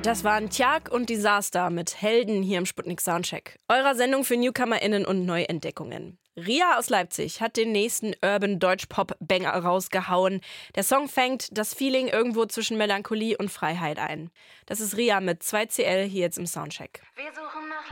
Das waren Tjag und Disaster mit Helden hier im Sputnik Soundcheck. Eurer Sendung für NewcomerInnen und Neuentdeckungen. Ria aus Leipzig hat den nächsten Urban-Deutsch-Pop-Banger rausgehauen. Der Song fängt das Feeling irgendwo zwischen Melancholie und Freiheit ein. Das ist Ria mit 2CL hier jetzt im Soundcheck. Wir suchen nach